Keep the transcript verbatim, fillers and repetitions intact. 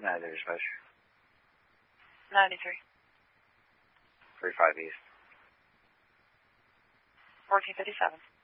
Neither dispatch. ninety-three. three five East. fourteen fifty-seven.